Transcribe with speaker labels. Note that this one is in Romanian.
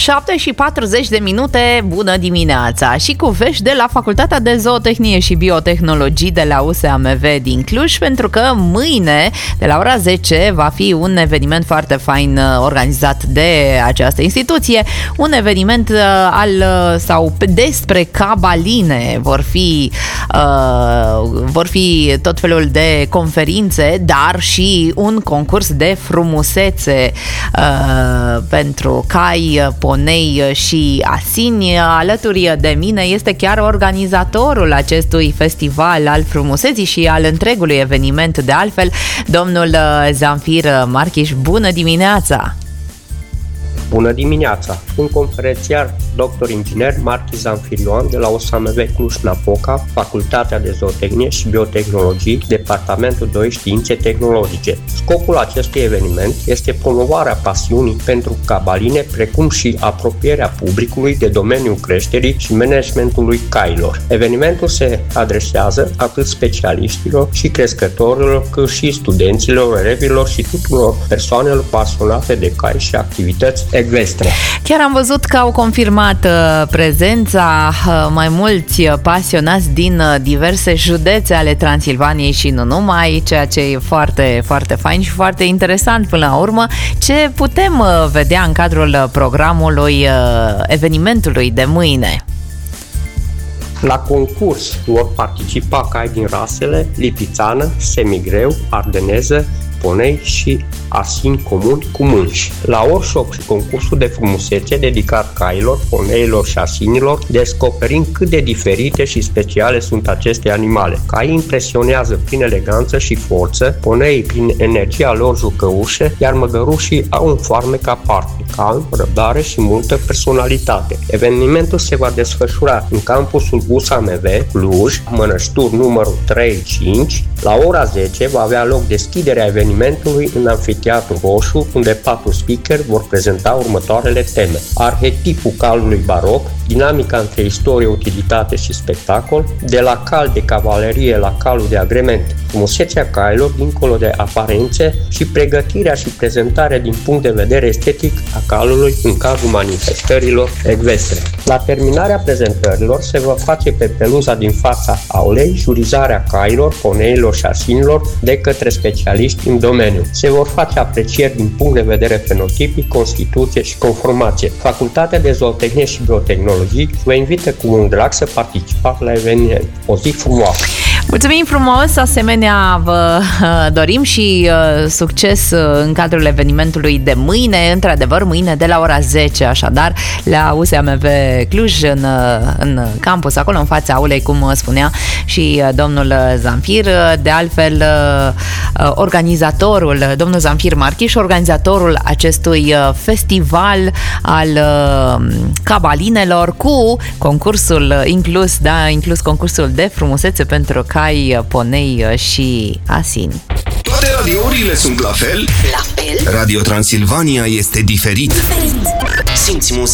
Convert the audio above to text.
Speaker 1: 7:40. Bună dimineața! Și cu vești de la Facultatea de Zootehnie și Biotehnologii de la USAMV din Cluj, pentru că mâine, de la ora 10, va fi un eveniment foarte fain organizat de această instituție. Un eveniment despre cabaline. Vor fi tot felul de conferințe, dar și un concurs de frumusețe pentru cai, ponei și asini. Alături de mine este chiar organizatorul acestui festival al frumuseții și al întregului eveniment, de altfel, domnul Zamfir Marchiș. Bună dimineața!
Speaker 2: Bună dimineața! Sunt conferențiar doctor inginer Marchiș Zamfir Ioan de la USAMV Cluj-Napoca, Facultatea de Zootehnie și Biotehnologii, Departamentul 2 Științe Tehnologice. Scopul acestui eveniment este promovarea pasiunii pentru cabaline, precum și apropierea publicului de domeniul creșterii și managementului cailor. Evenimentul se adresează atât specialiștilor și crescătorilor, cât și studenților, elevilor și tuturor persoanelor pasionate de cai și activități ecvestre.
Speaker 1: Chiar am văzut că au confirmat prezența mai mulți pasionați din diverse județe ale Transilvaniei și nu numai, ceea ce e foarte, foarte fain și foarte interesant până la urmă. Ce putem vedea în cadrul programului evenimentului de mâine?
Speaker 2: La concurs vor participa cai din rasele lipițană, semigreu, ardeneză, ponei și asini comuni cu mânși. La workshop și concursul de frumusețe dedicat cailor, poneilor și asinilor, descoperim cât de diferite și speciale sunt aceste animale. Caii impresionează prin eleganță și forță, poneii prin energia lor jucăușă, iar măgărușii au un farmec aparte, calm, răbdare și multă personalitate. Evenimentul se va desfășura în campusul USAMV Cluj, Mănășturi numărul 3-5. La ora 10 va avea loc deschiderea evenimentului în Amfiteatru Roșu, unde 4 speakeri vor prezenta următoarele teme: arhetipul calului baroc, dinamica între istorie, utilitate și spectacol, de la cal de cavalerie la calul de agrement, frumusețea cailor dincolo de aparențe și pregătirea și prezentarea din punct de vedere estetic a calului în cazul manifestărilor ecvestre. La terminarea prezentărilor se va face pe peluza din fața aulei jurizarea cailor, poneilor și asinilor de către specialiști în domeniu. Se vor face aprecieri din punct de vedere fenotipic, constituție și conformație. Facultatea de Zootehnie și Biotehnologii vă invită cu mult drag să participați la eveniment. O zi frumoasă!
Speaker 1: Mulțumim frumos, asemenea vă dorim și succes în cadrul evenimentului de mâine, într-adevăr mâine de la ora 10, așadar la USAMV Cluj, în campus, acolo în fața aulei, cum spunea și domnul Zamfir. De altfel, domnul Zamfir Marchiș, organizatorul acestui festival al cabalinelor, cu concursul inclus concursul de frumusețe pentru cai, ponei și asini.
Speaker 3: Toate radiourile sunt la fel?
Speaker 4: La fel?
Speaker 3: Radio Transilvania este diferit.
Speaker 4: Simți